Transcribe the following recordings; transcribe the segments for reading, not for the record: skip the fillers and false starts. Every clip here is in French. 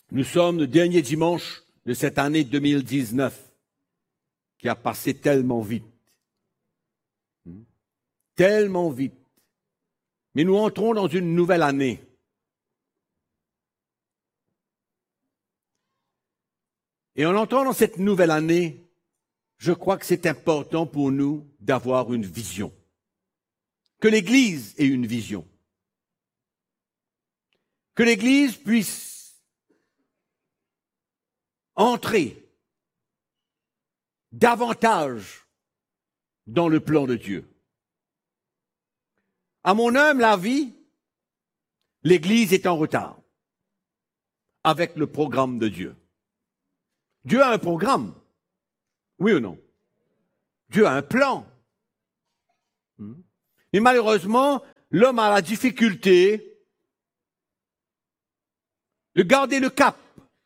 Nous sommes le dernier dimanche de cette année 2019 qui a passé tellement vite. Tellement vite. Mais nous entrons dans une nouvelle année. Et en entrant dans cette nouvelle année, je crois que c'est important pour nous d'avoir une vision. Que l'Église ait une vision. Que l'Église puisse entrer davantage dans le plan de Dieu. À mon humble avis, l'Église est en retard avec le programme de Dieu. Dieu a un programme, oui ou non? Dieu a un plan. Mais malheureusement, l'homme a la difficulté de garder le cap.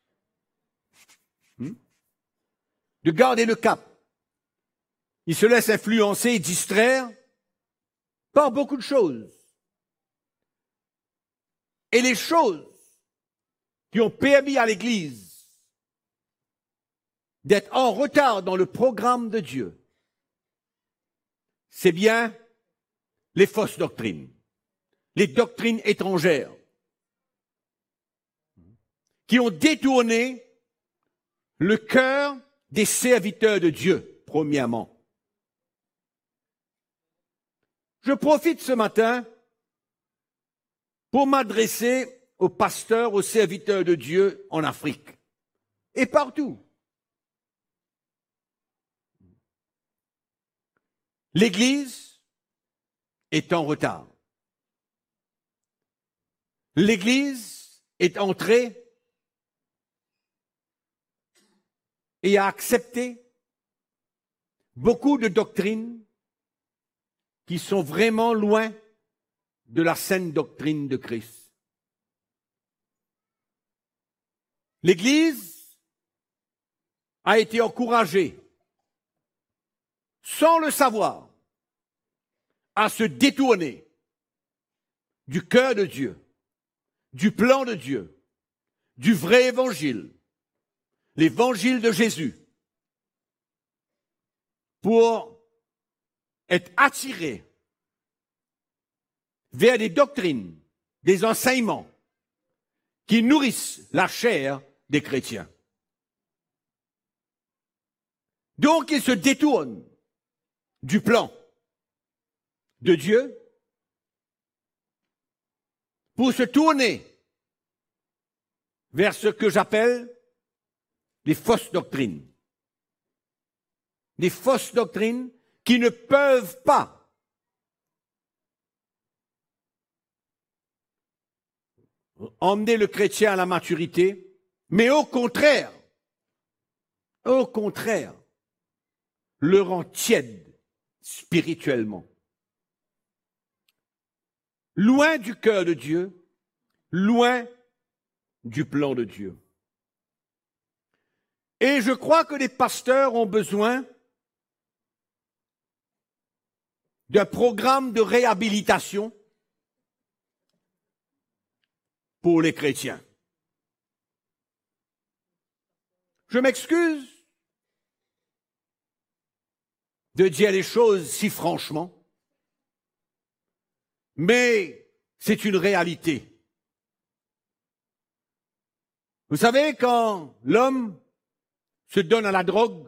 De garder le cap. Il se laisse influencer et distraire par beaucoup de choses. Et les choses qui ont permis à l'Église d'être en retard dans le programme de Dieu, c'est bien les fausses doctrines, les doctrines étrangères, qui ont détourné le cœur des serviteurs de Dieu, premièrement. Je profite ce matin pour m'adresser aux pasteurs, aux serviteurs de Dieu en Afrique et partout. L'Église est en retard. L'Église est entrée et a accepté beaucoup de doctrines qui sont vraiment loin de la saine doctrine de Christ. L'Église a été encouragée, sans le savoir, à se détourner du cœur de Dieu, du plan de Dieu, du vrai évangile, l'évangile de Jésus, pour être attiré vers des doctrines, des enseignements qui nourrissent la chair des chrétiens. Donc, ils se détournent du plan de Dieu pour se tourner vers ce que j'appelle les fausses doctrines. Des fausses doctrines qui ne peuvent pas emmener le chrétien à la maturité, mais au contraire, le rend tiède spirituellement. Loin du cœur de Dieu, loin du plan de Dieu. Et je crois que les pasteurs ont besoin d'un programme de réhabilitation pour les chrétiens. Je m'excuse de dire les choses si franchement, mais c'est une réalité. Vous savez, quand l'homme se donne à la drogue,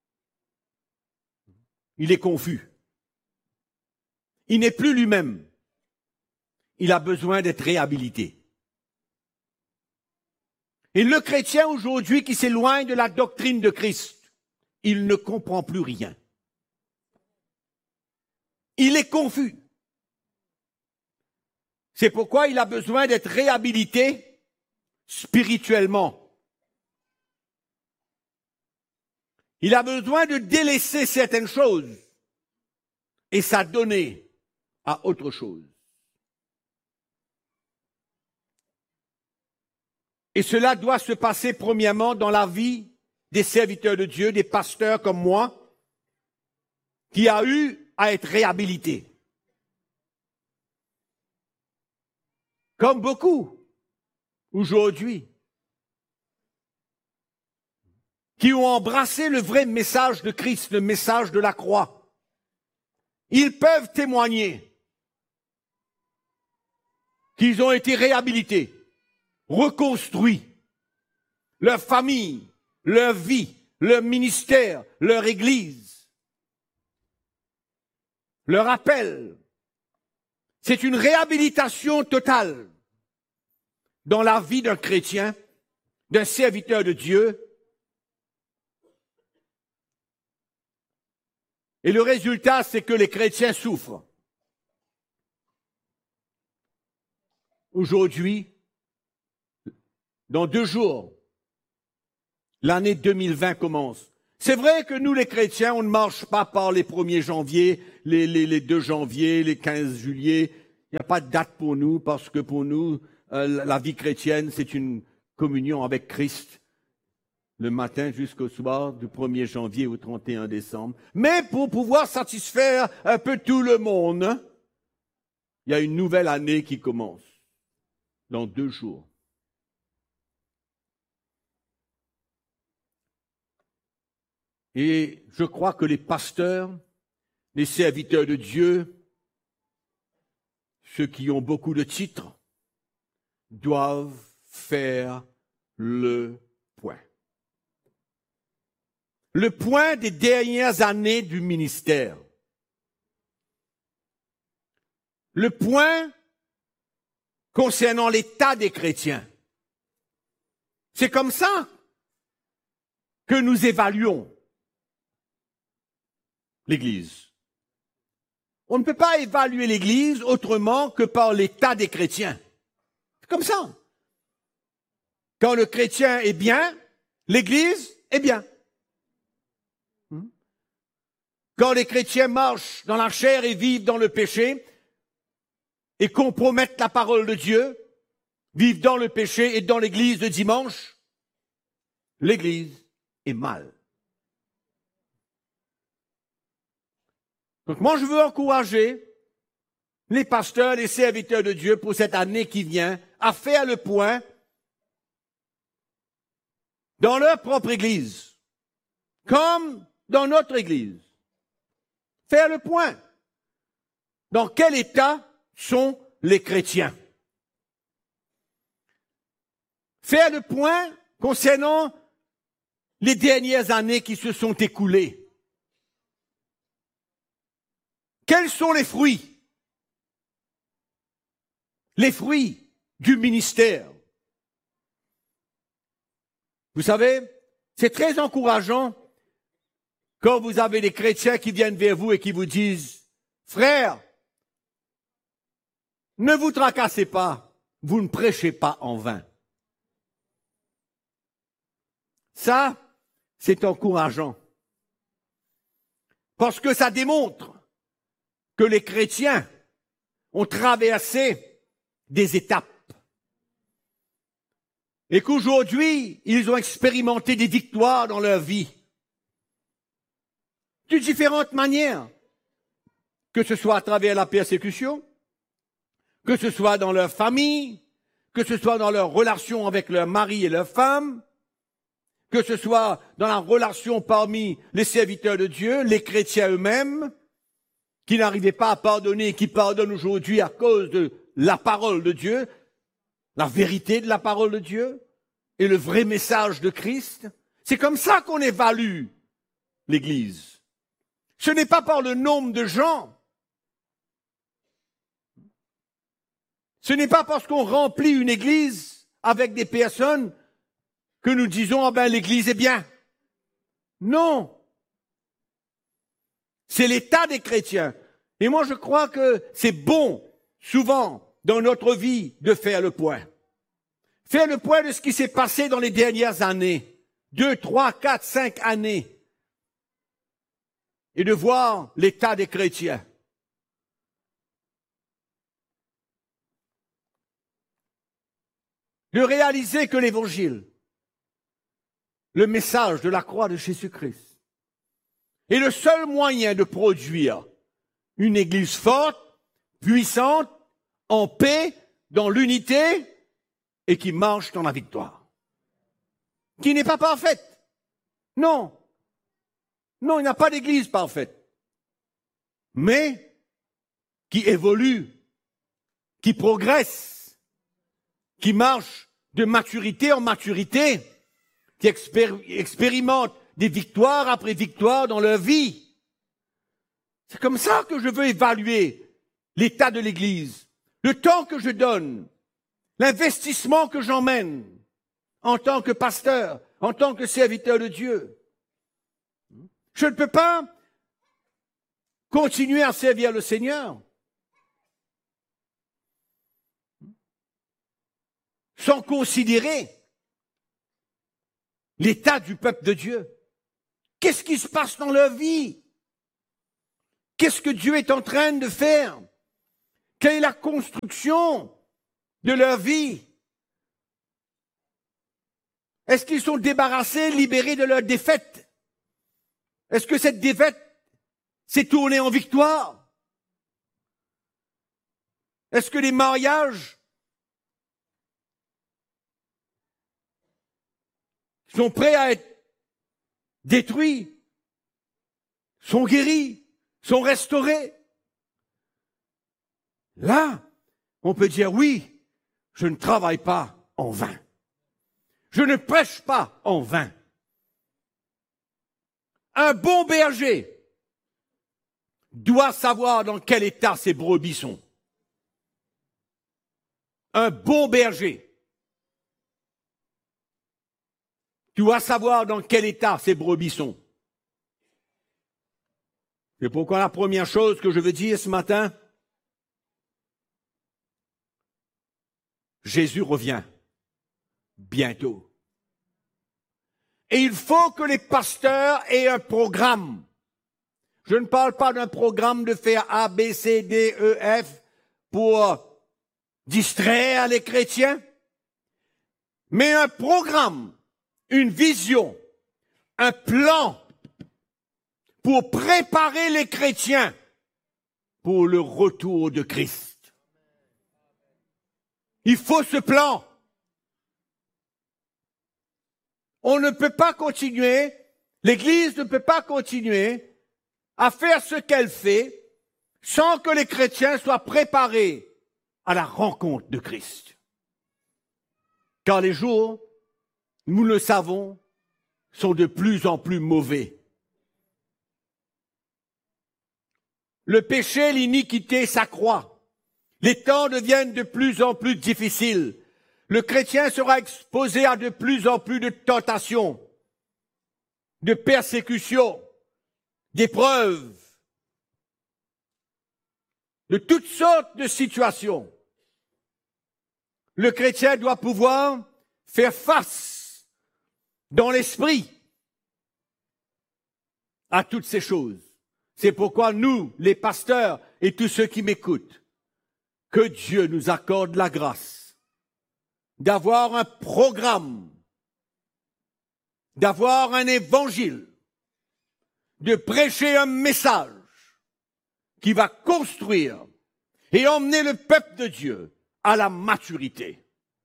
il est confus. Il n'est plus lui-même. Il a besoin d'être réhabilité. Et le chrétien aujourd'hui qui s'éloigne de la doctrine de Christ, il ne comprend plus rien. Il est confus. C'est pourquoi il a besoin d'être réhabilité spirituellement. Il a besoin de délaisser certaines choses et s'adonner à autre chose. Et cela doit se passer premièrement dans la vie des serviteurs de Dieu, des pasteurs comme moi, qui a eu à être réhabilités. Comme beaucoup aujourd'hui, qui ont embrassé le vrai message de Christ, le message de la croix. Ils peuvent témoigner qu'ils ont été réhabilités, reconstruits, leur famille, leur vie, leur ministère, leur église, leur appel. C'est une réhabilitation totale dans la vie d'un chrétien, d'un serviteur de Dieu. Et le résultat, c'est que les chrétiens souffrent. Aujourd'hui, dans 2 jours, l'année 2020 commence. C'est vrai que nous, les chrétiens, on ne marche pas par les 1er janvier, les 2 janvier, les 15 juillet. Il n'y a pas de date pour nous, parce que pour nous, la vie chrétienne, c'est une communion avec Christ, le matin jusqu'au soir, du 1er janvier au 31 décembre. Mais pour pouvoir satisfaire un peu tout le monde, il y a une nouvelle année qui commence, dans 2 jours. Et je crois que les pasteurs, les serviteurs de Dieu, ceux qui ont beaucoup de titres, doivent faire le point. Le point des dernières années du ministère. Le point concernant l'état des chrétiens. C'est comme ça que nous évaluons l'Église. On ne peut pas évaluer l'Église autrement que par l'état des chrétiens. C'est comme ça. Quand le chrétien est bien, l'Église est bien. Quand les chrétiens marchent dans la chair et vivent dans le péché et compromettent la parole de Dieu, vivent dans le péché et dans l'Église de dimanche, l'Église est mal. Donc moi, je veux encourager les pasteurs, les serviteurs de Dieu pour cette année qui vient à faire le point dans leur propre Église, comme dans notre Église. Faire le point. Dans quel état sont les chrétiens? Faire le point concernant les dernières années qui se sont écoulées. Quels sont les fruits? Les fruits du ministère. Vous savez, c'est très encourageant quand vous avez des chrétiens qui viennent vers vous et qui vous disent « Frère, ne vous tracassez pas, vous ne prêchez pas en vain. » Ça, c'est encourageant. Parce que ça démontre que les chrétiens ont traversé des étapes. Et qu'aujourd'hui, ils ont expérimenté des victoires dans leur vie. De différentes manières. Que ce soit à travers la persécution, que ce soit dans leur famille, que ce soit dans leur relation avec leur mari et leur femme, que ce soit dans la relation parmi les serviteurs de Dieu, les chrétiens eux-mêmes, qui n'arrivaient pas à pardonner et qui pardonnent aujourd'hui à cause de la parole de Dieu, la vérité de la parole de Dieu et le vrai message de Christ. C'est comme ça qu'on évalue l'Église. Ce n'est pas par le nombre de gens. Ce n'est pas parce qu'on remplit une Église avec des personnes que nous disons « Ah ben l'Église est bien ». Non. C'est l'état des chrétiens. Et moi, je crois que c'est bon, souvent, dans notre vie, de faire le point. Faire le point de ce qui s'est passé dans les dernières années. 2, 3, 4, 5 années. Et de voir l'état des chrétiens. De réaliser que l'Évangile, le message de la croix de Jésus-Christ, est le seul moyen de produire une Église forte, puissante, en paix, dans l'unité et qui marche dans la victoire. Qui n'est pas parfaite, Non. Non, il n'y a pas d'église parfaite. Mais qui évolue, qui progresse, qui marche de maturité en maturité, qui expérimente des victoires après victoires dans leur vie. C'est comme ça que je veux évaluer l'état de l'Église, le temps que je donne, l'investissement que j'emmène en tant que pasteur, en tant que serviteur de Dieu. Je ne peux pas continuer à servir le Seigneur sans considérer l'état du peuple de Dieu. Qu'est-ce qui se passe dans leur vie? Qu'est-ce que Dieu est en train de faire? Quelle est la construction de leur vie? Est-ce qu'ils sont débarrassés, libérés de leur défaite? Est-ce que cette défaite s'est tournée en victoire? Est-ce que les mariages sont prêts à être détruits, sont guéris, sont restaurés? Là, on peut dire oui, je ne travaille pas en vain. Je ne prêche pas en vain. Un bon berger doit savoir dans quel état ses brebis sont. Un bon berger doit savoir dans quel état ses brebis sont. C'est pourquoi la première chose que je veux dire ce matin, Jésus revient bientôt. Et il faut que les pasteurs aient un programme. Je ne parle pas d'un programme de faire A, B, C, D, E, F pour distraire les chrétiens, mais un programme, une vision, un plan pour préparer les chrétiens pour le retour de Christ. Il faut ce plan. On ne peut pas continuer, l'Église ne peut pas continuer à faire ce qu'elle fait sans que les chrétiens soient préparés à la rencontre de Christ. Car les jours, nous le savons, sont de plus en plus mauvais. Le péché, l'iniquité s'accroît. Les temps deviennent de plus en plus difficiles. Le chrétien sera exposé à de plus en plus de tentations, de persécutions, d'épreuves, de toutes sortes de situations. Le chrétien doit pouvoir faire face dans l'esprit à toutes ces choses. C'est pourquoi nous, les pasteurs et tous ceux qui m'écoutent, que Dieu nous accorde la grâce d'avoir un programme, d'avoir un évangile, de prêcher un message qui va construire et emmener le peuple de Dieu à la maturité,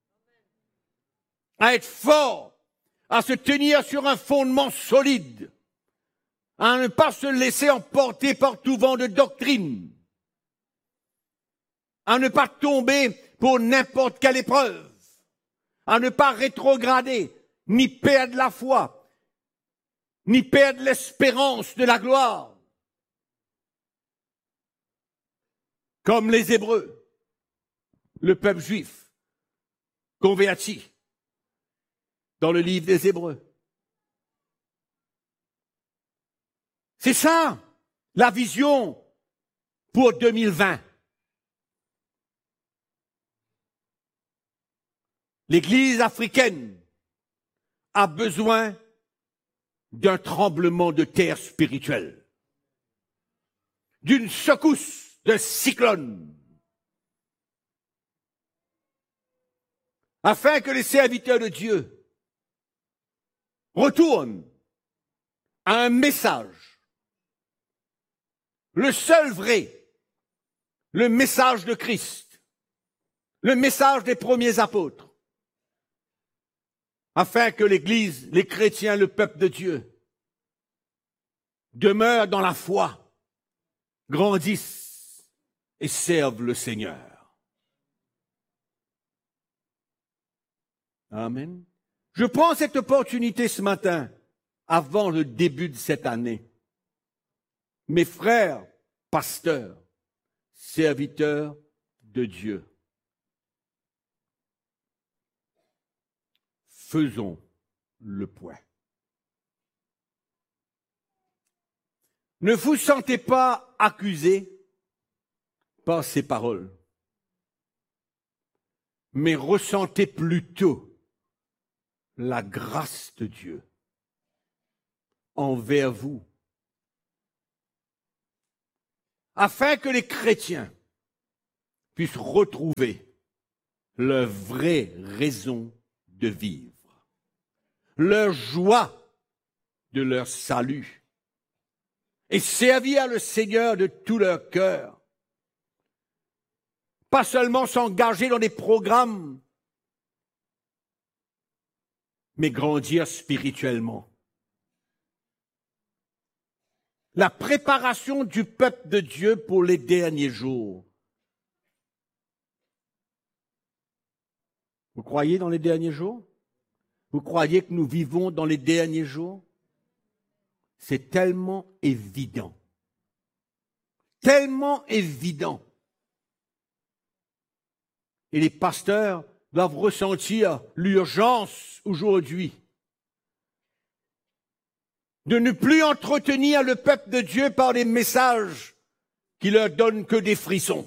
à être fort, à se tenir sur un fondement solide, à ne pas se laisser emporter par tout vent de doctrine, à ne pas tomber pour n'importe quelle épreuve, à ne pas rétrograder, ni perdre la foi, ni perdre l'espérance de la gloire. Comme les Hébreux, le peuple juif, converti dans le livre des Hébreux. C'est ça, la vision pour 2020. L'Église africaine a besoin d'un tremblement de terre spirituel, d'une secousse, d'un cyclone, afin que les serviteurs de Dieu retournent à un message, le seul vrai, le message de Christ, le message des premiers apôtres, afin que l'Église, les chrétiens, le peuple de Dieu demeurent dans la foi, grandissent et servent le Seigneur. Amen. Je prends cette opportunité ce matin, avant le début de cette année. Mes frères, pasteurs, serviteurs de Dieu, faisons le point. Ne vous sentez pas accusés par ces paroles, mais ressentez plutôt la grâce de Dieu envers vous, afin que les chrétiens puissent retrouver leur vraie raison de vivre, leur joie de leur salut, et servir le Seigneur de tout leur cœur. Pas seulement s'engager dans des programmes, mais grandir spirituellement. La préparation du peuple de Dieu pour les derniers jours. Vous croyez dans les derniers jours? Vous croyez que nous vivons dans les derniers jours? C'est tellement évident. Tellement évident. Et les pasteurs doivent ressentir l'urgence aujourd'hui de ne plus entretenir le peuple de Dieu par des messages qui leur donnent que des frissons,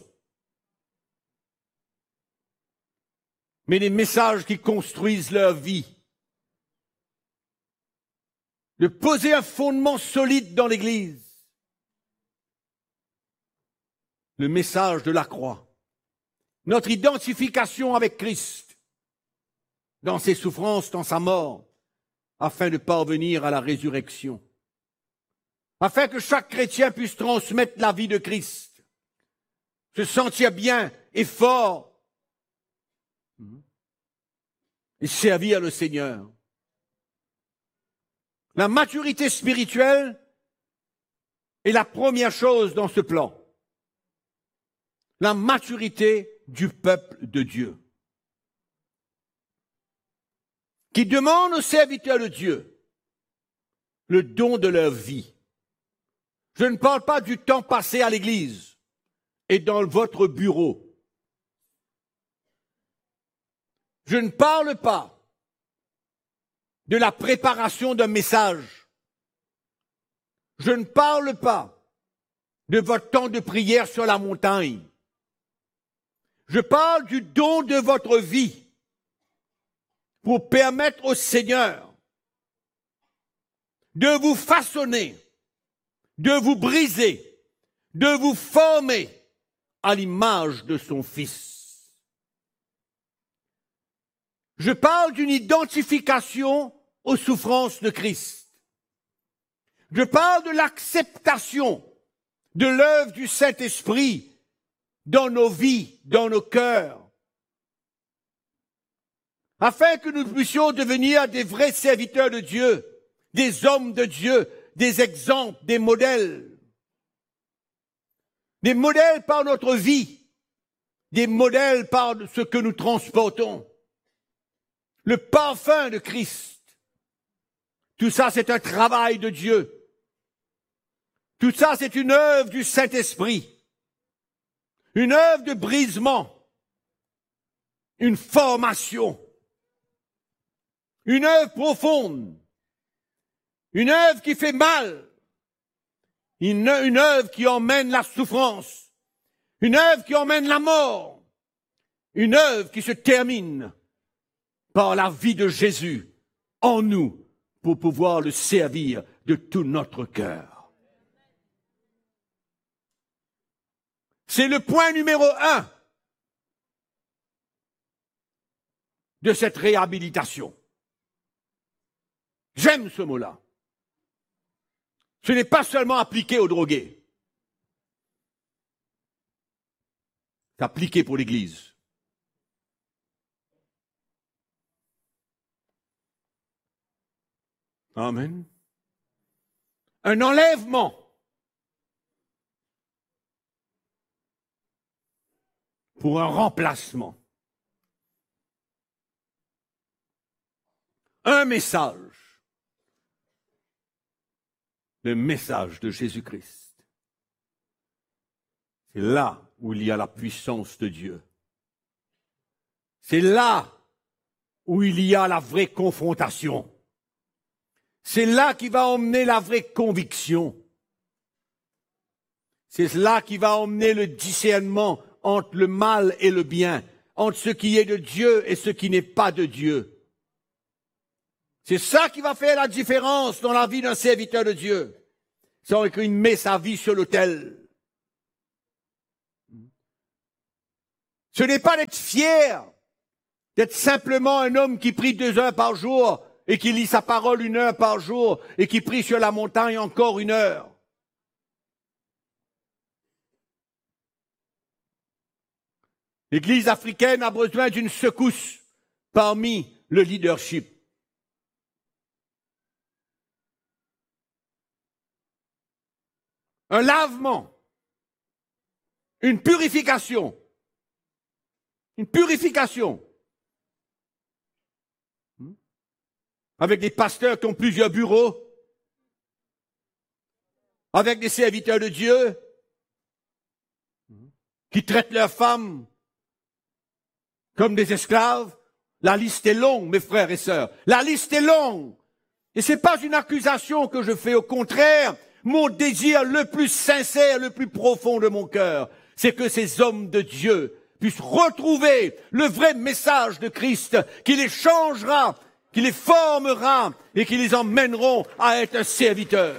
mais des messages qui construisent leur vie. De poser un fondement solide dans l'Église. Le message de la croix. Notre identification avec Christ, dans ses souffrances, dans sa mort, afin de parvenir à la résurrection. Afin que chaque chrétien puisse transmettre la vie de Christ, se sentir bien et fort, et servir le Seigneur. La maturité spirituelle est la première chose dans ce plan. La maturité du peuple de Dieu, qui demande aux serviteurs de Dieu le don de leur vie. Je ne parle pas du temps passé à l'église et dans votre bureau. Je ne parle pas de la préparation d'un message. Je ne parle pas de votre temps de prière sur la montagne. Je parle du don de votre vie pour permettre au Seigneur de vous façonner, de vous briser, de vous former à l'image de son Fils. Je parle d'une identification aux souffrances de Christ. Je parle de l'acceptation de l'œuvre du Saint-Esprit dans nos vies, dans nos cœurs, afin que nous puissions devenir des vrais serviteurs de Dieu, des hommes de Dieu, des exemples, des modèles par notre vie, des modèles par ce que nous transportons, le parfum de Christ. Tout ça, c'est un travail de Dieu. Tout ça, c'est une œuvre du Saint-Esprit. Une œuvre de brisement, une formation, une œuvre profonde, une œuvre qui fait mal, une œuvre qui emmène la souffrance, une œuvre qui emmène la mort, une œuvre qui se termine par la vie de Jésus en nous pour pouvoir le servir de tout notre cœur. C'est le point numéro 1 de cette réhabilitation. J'aime ce mot-là. Ce n'est pas seulement appliqué aux drogués. C'est appliqué pour l'Église. Amen. un enlèvement pour un remplacement. Un message. Le message de Jésus-Christ. C'est là où il y a la puissance de Dieu. C'est là où il y a la vraie confrontation. C'est là qui va emmener la vraie conviction. C'est là qui va emmener le discernement entre le mal et le bien, entre ce qui est de Dieu et ce qui n'est pas de Dieu. C'est ça qui va faire la différence dans la vie d'un serviteur de Dieu, sans qu'il met sa vie sur l'autel. Ce n'est pas d'être fier, d'être simplement un homme qui prie 2 heures par jour et qui lit sa parole 1 heure par jour et qui prie sur la montagne encore 1 heure. L'Église africaine a besoin d'une secousse parmi le leadership. Un lavement, une purification. Une purification. Avec des pasteurs qui ont plusieurs bureaux, avec des serviteurs de Dieu, qui traitent leurs femmes comme des esclaves. La liste est longue, mes frères et sœurs. La liste est longue. Et c'est pas une accusation que je fais, au contraire. Mon désir le plus sincère, le plus profond de mon cœur, c'est que ces hommes de Dieu puissent retrouver le vrai message de Christ, qui les changera, qui les formera et qui les emmèneront à être un serviteur.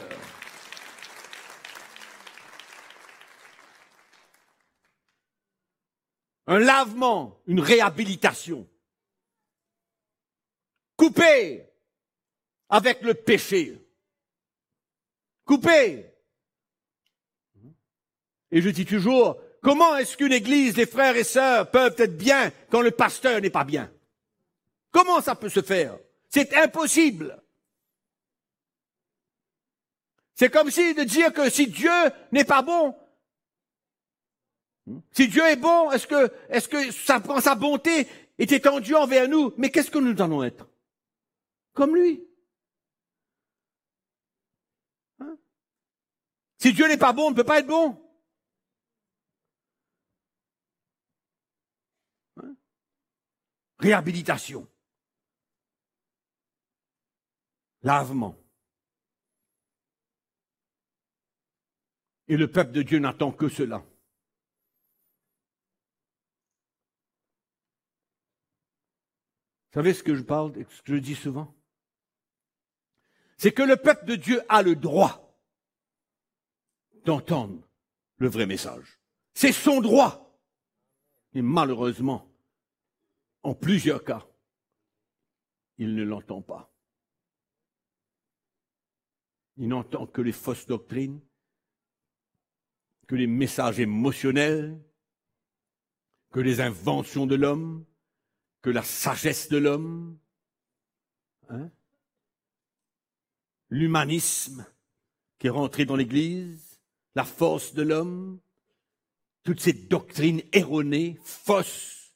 Un lavement, une réhabilitation. Coupé avec le péché. Coupé. Et je dis toujours, comment est-ce qu'une église, les frères et sœurs, peuvent être bien quand le pasteur n'est pas bien? Comment ça peut se faire? C'est impossible. C'est comme si de dire que si Dieu n'est pas bon, si Dieu est bon, est-ce que sa bonté est étendue envers nous? Mais qu'est-ce que nous allons être? Comme lui. Si Dieu n'est pas bon, on ne peut pas être bon. Réhabilitation. Lavement. Et le peuple de Dieu n'attend que cela. Vous savez ce que je parle, ce que je dis souvent? C'est que le peuple de Dieu a le droit d'entendre le vrai message. C'est son droit. Et malheureusement, en plusieurs cas, il ne l'entend pas. Il n'entend que les fausses doctrines, que les messages émotionnels, que les inventions de l'homme, que la sagesse de l'homme, l'humanisme qui est rentré dans l'Église, la force de l'homme, toutes ces doctrines erronées, fausses,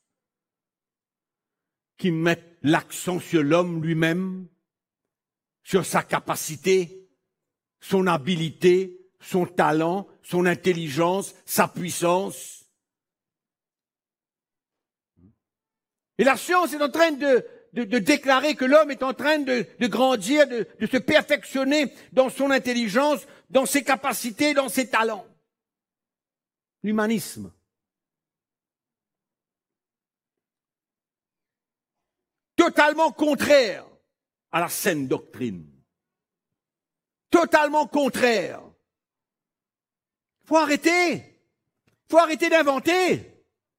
qui mettent l'accent sur l'homme lui-même, sur sa capacité, son habileté, son talent, son intelligence, sa puissance. Et la science est en train de déclarer que l'homme est en train de grandir, de se perfectionner dans son intelligence, dans ses capacités, dans ses talents. L'humanisme. Totalement contraire à la saine doctrine. Totalement contraire. Faut arrêter. Faut arrêter d'inventer.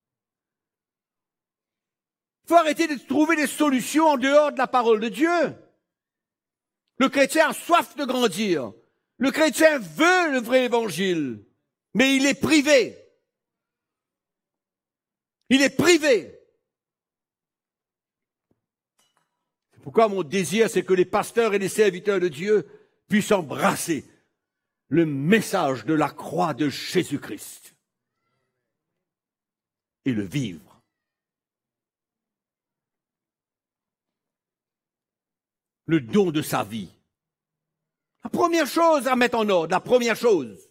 Faut arrêter de trouver des solutions en dehors de la parole de Dieu. Le chrétien a soif de grandir. Le chrétien veut le vrai évangile, mais il est privé. Il est privé. C'est pourquoi mon désir, c'est que les pasteurs et les serviteurs de Dieu puissent embrasser le message de la croix de Jésus-Christ et le vivre. Le don de sa vie. La première chose à mettre en ordre, la première chose.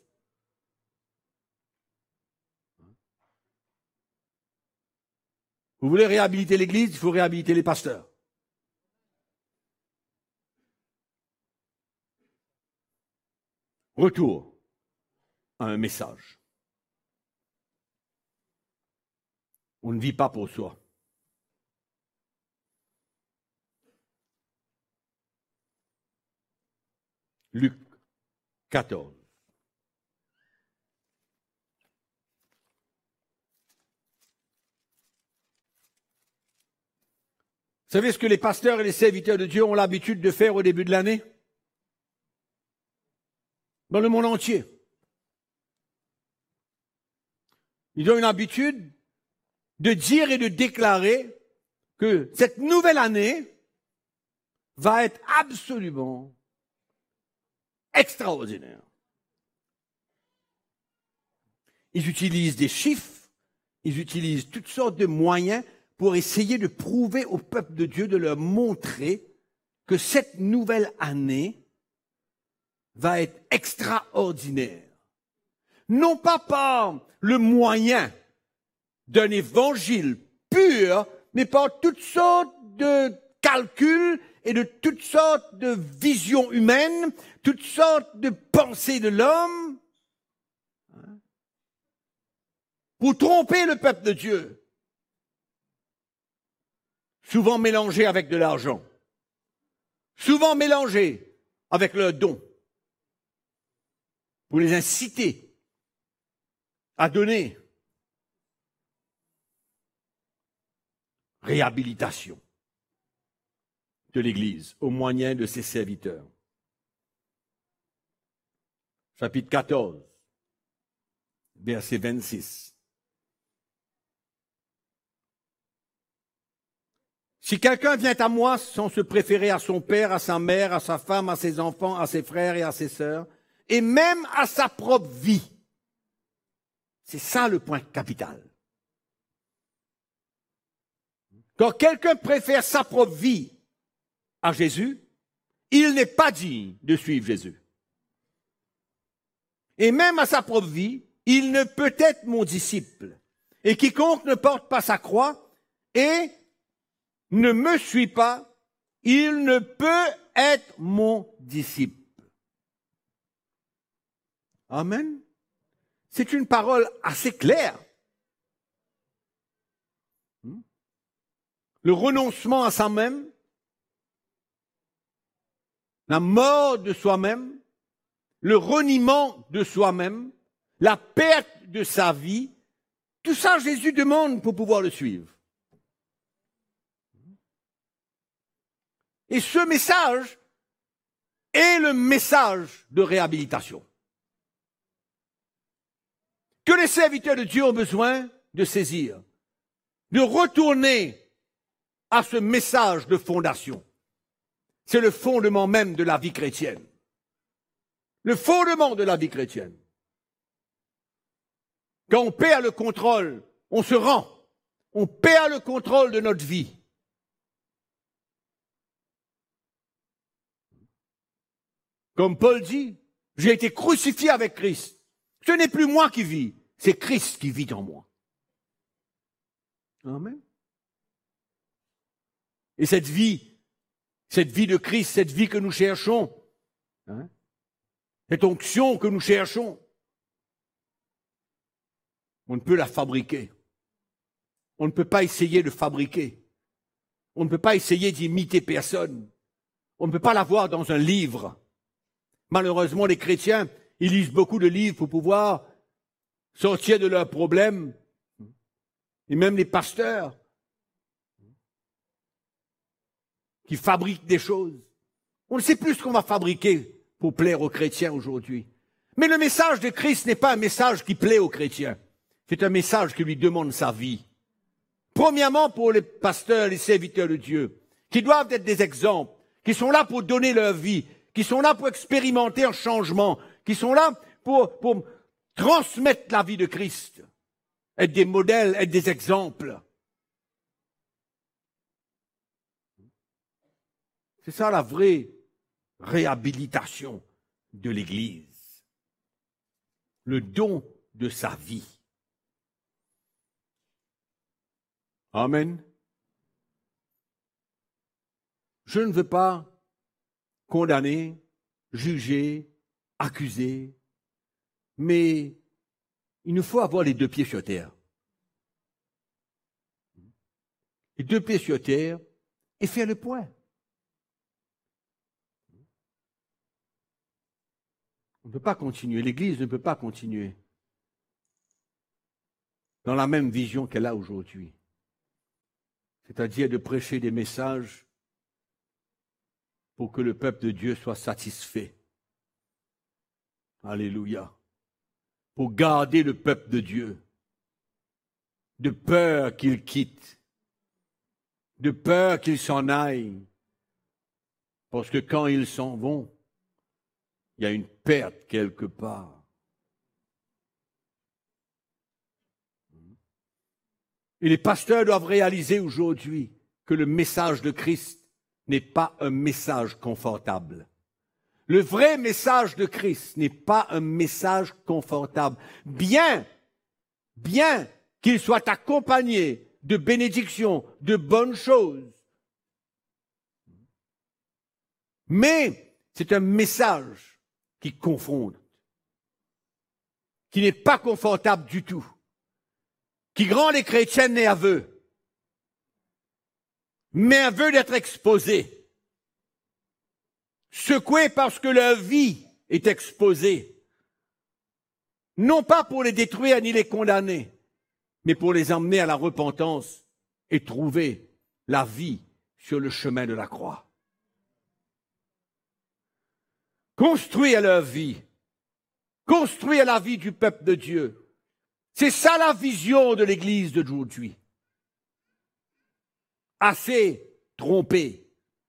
Vous voulez réhabiliter l'Église, il faut réhabiliter les pasteurs. Retour à un message. On ne vit pas pour soi. Luc 14. Vous savez ce que les pasteurs et les serviteurs de Dieu ont l'habitude de faire au début de l'année? Dans le monde entier. Ils ont une habitude de dire et de déclarer que cette nouvelle année va être absolument extraordinaire. Ils utilisent des chiffres, ils utilisent toutes sortes de moyens pour essayer de prouver au peuple de Dieu, de leur montrer que cette nouvelle année va être extraordinaire. Non pas par le moyen d'un évangile pur, mais par toutes sortes de calculs et de toutes sortes de visions humaines, toutes sortes de pensées de l'homme, pour tromper le peuple de Dieu. Souvent mélangés avec de l'argent, souvent mélangés avec leurs dons, pour les inciter à donner. Réhabilitation de l'Église au moyen de ses serviteurs. Chapitre 14, verset 26. Si quelqu'un vient à moi sans se préférer à son père, à sa mère, à sa femme, à ses enfants, à ses frères et à ses sœurs, et même à sa propre vie, c'est ça le point capital. Quand quelqu'un préfère sa propre vie à Jésus, il n'est pas digne de suivre Jésus. Et même à sa propre vie, il ne peut être mon disciple. Et quiconque ne porte pas sa croix et ne me suit pas, il ne peut être mon disciple. Amen. C'est une parole assez claire. Le renoncement à soi-même, la mort de soi-même, le reniement de soi-même, la perte de sa vie, tout ça Jésus demande pour pouvoir le suivre. Et ce message est le message de réhabilitation que les serviteurs de Dieu ont besoin de saisir, de retourner à ce message de fondation. C'est le fondement même de la vie chrétienne. Le fondement de la vie chrétienne. Quand on perd le contrôle, on se rend. On perd le contrôle de notre vie. Comme Paul dit, j'ai été crucifié avec Christ. Ce n'est plus moi qui vis, c'est Christ qui vit en moi. Amen. Et cette vie de Christ, cette vie que nous cherchons, cette onction que nous cherchons, on ne peut la fabriquer. On ne peut pas essayer de fabriquer. On ne peut pas essayer d'imiter personne. On ne peut pas l'avoir dans un livre. Malheureusement, les chrétiens, ils lisent beaucoup de livres pour pouvoir sortir de leurs problèmes. Et même les pasteurs qui fabriquent des choses. On ne sait plus ce qu'on va fabriquer pour plaire aux chrétiens aujourd'hui. Mais le message de Christ n'est pas un message qui plaît aux chrétiens. C'est un message qui lui demande sa vie. Premièrement, pour les pasteurs, les serviteurs de Dieu, qui doivent être des exemples, qui sont là pour donner leur vie, qui sont là pour expérimenter un changement, qui sont là pour transmettre la vie de Christ, être des modèles, être des exemples. C'est ça la vraie réhabilitation de l'Église. Le don de sa vie. Amen. Je ne veux pas condamner, juger, accuser, mais il nous faut avoir les deux pieds sur terre. Les deux pieds sur terre et faire le point. On ne peut pas continuer, l'Église ne peut pas continuer dans la même vision qu'elle a aujourd'hui. C'est-à-dire de prêcher des messages pour que le peuple de Dieu soit satisfait. Alléluia. Pour garder le peuple de Dieu, de peur qu'il quitte, de peur qu'il s'en aille, parce que quand ils s'en vont, il y a une perte quelque part. Et les pasteurs doivent réaliser aujourd'hui que le message de Christ n'est pas un message confortable. Le vrai message de Christ n'est pas un message confortable. Bien qu'il soit accompagné de bénédictions, de bonnes choses. Mais c'est un message qui confronte, qui n'est pas confortable du tout, qui rend les chrétiens nerveux, nerveux d'être exposés, secoués parce que leur vie est exposée, non pas pour les détruire ni les condamner, mais pour les emmener à la repentance et trouver la vie sur le chemin de la croix. Construire leur vie, construire la vie du peuple de Dieu. C'est ça la vision de l'Église d'aujourd'hui. Assez trompé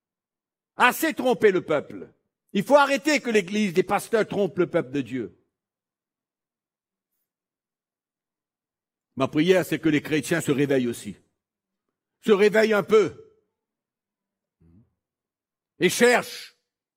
le peuple. Il faut arrêter que l'Église, les pasteurs trompent le peuple de Dieu. Ma prière, c'est que les chrétiens se réveillent aussi. Se réveillent un peu. Et cherchent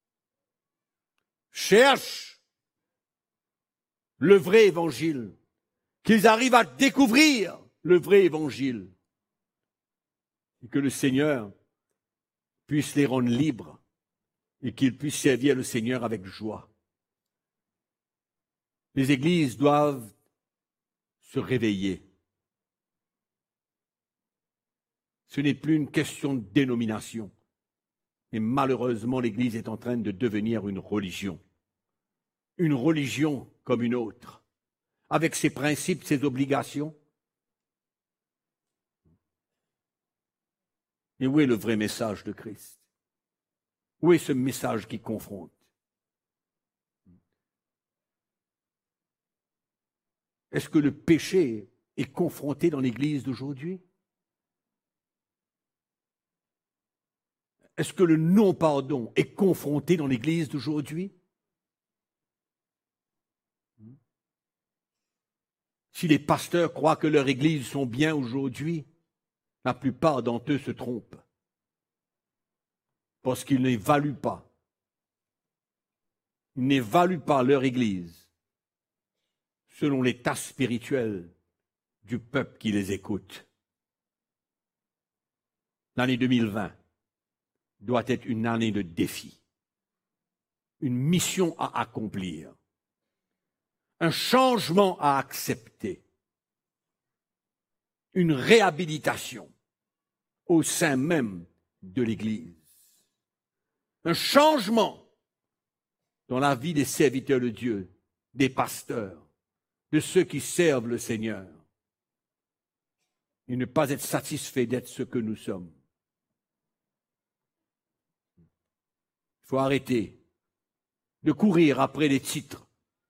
le vrai évangile. Qu'ils arrivent à découvrir le vrai évangile. Et que le Seigneur puisse les rendre libres et qu'ils puissent servir le Seigneur avec joie. Les églises doivent se réveiller. Ce n'est plus une question de dénomination. Mais malheureusement, l'Église est en train de devenir une religion. Une religion comme une autre, avec ses principes, ses obligations. Et où est le vrai message de Christ? Où est ce message qui confronte? Est-ce que le péché est confronté dans l'Église d'aujourd'hui? Est-ce que le non-pardon est confronté dans l'Église d'aujourd'hui? Si les pasteurs croient que leurs églises sont bien aujourd'hui, la plupart d'entre eux se trompent. Parce qu'ils n'évaluent pas. Ils n'évaluent pas leur église selon l'état spirituel du peuple qui les écoute. L'année 2020 doit être une année de défi, une mission à accomplir, un changement à accepter, une réhabilitation au sein même de l'Église, un changement dans la vie des serviteurs de Dieu, des pasteurs, de ceux qui servent le Seigneur, et ne pas être satisfait d'être ce que nous sommes. Il faut arrêter de courir après les titres.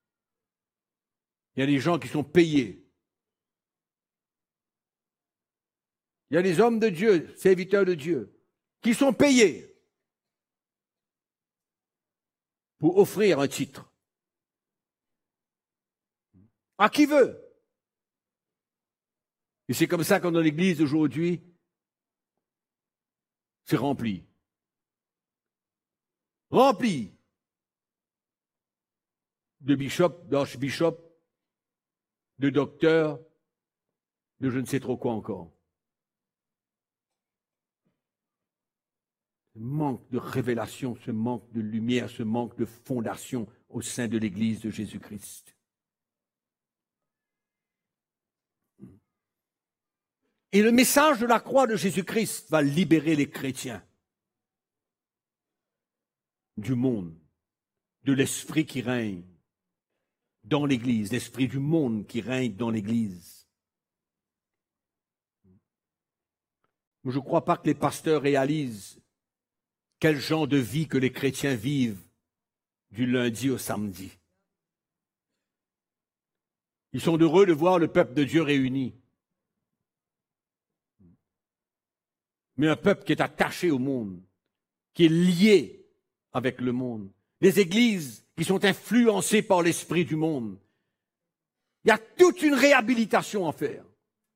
Il y a des gens qui sont payés. Il y a des hommes de Dieu, serviteurs de Dieu, qui sont payés pour offrir un titre. à qui veut. Et c'est comme ça que dans l'Église aujourd'hui, c'est rempli. Rempli de bishops, d'archbishops, de docteurs, de je ne sais trop quoi encore. Ce manque de révélation, ce manque de lumière, ce manque de fondation au sein de l'Église de Jésus-Christ. Et le message de la croix de Jésus-Christ va libérer les chrétiens du monde, de l'esprit qui règne dans l'Église, l'esprit du monde qui règne dans l'Église. Je ne crois pas que les pasteurs réalisent quel genre de vie que les chrétiens vivent du lundi au samedi. Ils sont heureux de voir le peuple de Dieu réuni. Mais un peuple qui est attaché au monde, qui est lié avec le monde. Les églises qui sont influencées par l'esprit du monde. Il y a toute une réhabilitation à faire.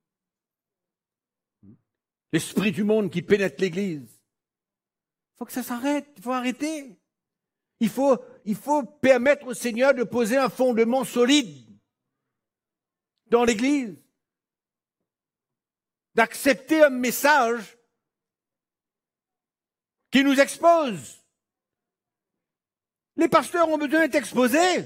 L'esprit du monde qui pénètre l'église. Il faut que ça s'arrête, il faut arrêter. Il faut permettre au Seigneur de poser un fondement solide dans l'église. D'accepter un message qui nous expose. Les pasteurs ont besoin d'être exposés.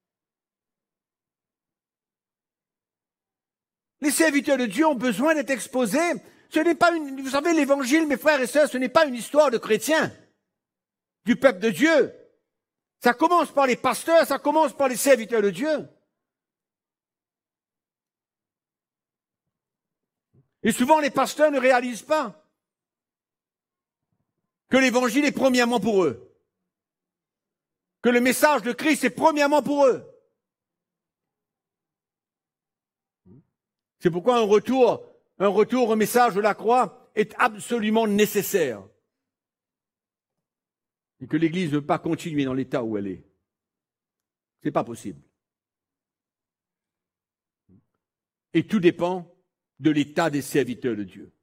Les serviteurs de Dieu ont besoin d'être exposés. Ce n'est pas vous savez, l'évangile, mes frères et sœurs, ce n'est pas une histoire de chrétiens, du peuple de Dieu. Ça commence par les pasteurs, ça commence par les serviteurs de Dieu. Et souvent, les pasteurs ne réalisent pas que l'évangile est premièrement pour eux. Que le message de Christ est premièrement pour eux. C'est pourquoi un retour au message de la croix est absolument nécessaire. Et que l'Église ne veut pas continuer dans l'état où elle est. Ce n'est pas possible. Et tout dépend de l'état des serviteurs de Dieu.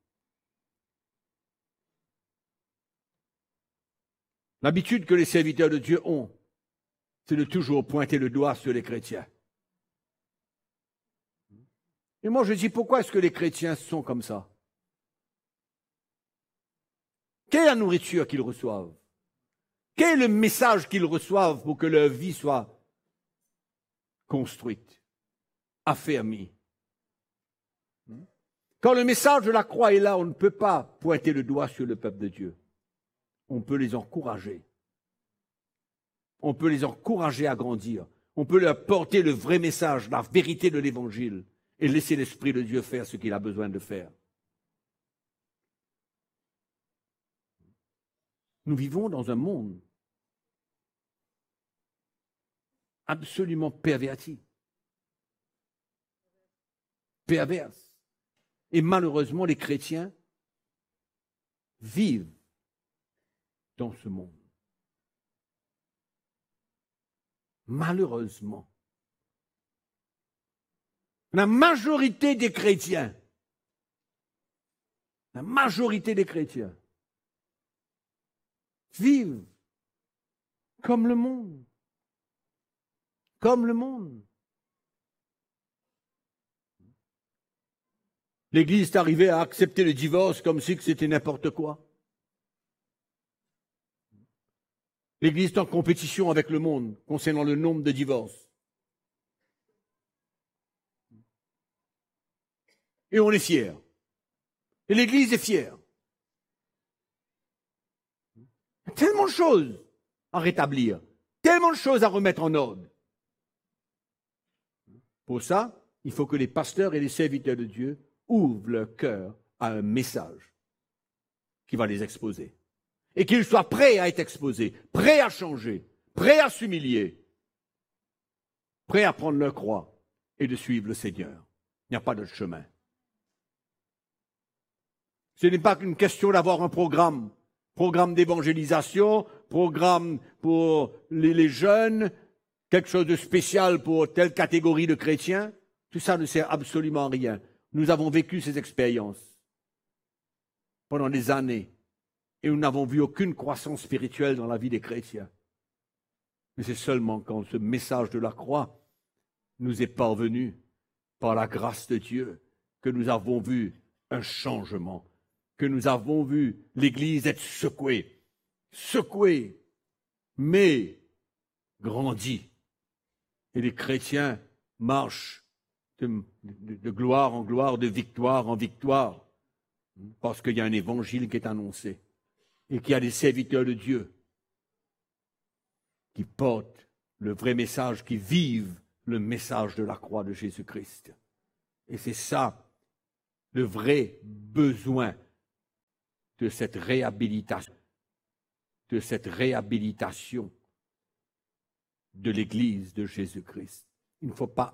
L'habitude que les serviteurs de Dieu ont, c'est de toujours pointer le doigt sur les chrétiens. Et moi je dis, pourquoi est-ce que les chrétiens sont comme ça? Quelle est la nourriture qu'ils reçoivent? Quel est le message qu'ils reçoivent pour que leur vie soit construite, affermie? Quand le message de la croix est là, on ne peut pas pointer le doigt sur le peuple de Dieu. On peut les encourager. On peut les encourager à grandir. On peut leur porter le vrai message, la vérité de l'Évangile, et laisser l'Esprit de Dieu faire ce qu'il a besoin de faire. Nous vivons dans un monde absolument perverti, perverse. Et malheureusement, les chrétiens vivent dans ce monde. Malheureusement. La majorité des chrétiens vivent comme le monde. Comme le monde. L'Église est arrivée à accepter le divorce comme si c'était n'importe quoi. L'Église est en compétition avec le monde concernant le nombre de divorces. Et on est fiers. Et l'Église est fière. Il y a tellement de choses à rétablir, tellement de choses à remettre en ordre. Pour ça, il faut que les pasteurs et les serviteurs de Dieu ouvrent leur cœur à un message qui va les exposer. Et qu'ils soient prêts à être exposés, prêts à changer, prêts à s'humilier, prêts à prendre leur croix et de suivre le Seigneur. Il n'y a pas d'autre chemin. Ce n'est pas qu'une question d'avoir un programme d'évangélisation, programme pour les jeunes, quelque chose de spécial pour telle catégorie de chrétiens. Tout ça ne sert absolument à rien. Nous avons vécu ces expériences pendant des années et nous n'avons vu aucune croissance spirituelle dans la vie des chrétiens. Mais c'est seulement quand ce message de la croix nous est parvenu par la grâce de Dieu que nous avons vu un changement, que nous avons vu l'Église être secouée, mais grandie. Et les chrétiens marchent de gloire en gloire, de victoire en victoire, parce qu'il y a un évangile qui est annoncé et qu'il y a des serviteurs de Dieu qui portent le vrai message, qui vivent le message de la croix de Jésus-Christ. Et c'est ça, le vrai besoin de cette réhabilitation, de l'Église de Jésus-Christ. Il ne faut pas